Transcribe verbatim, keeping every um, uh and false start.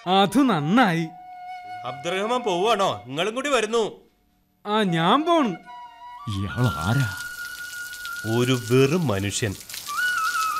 അത് നന്നായി. അബ്ദുറഹ്മാൻ പോവാണോ? നിങ്ങളും കൂടി വരുന്നു. ആ ഞാൻ പോണു. ഇയാൾ ആരാ? ഒരു വെറും മനുഷ്യൻ.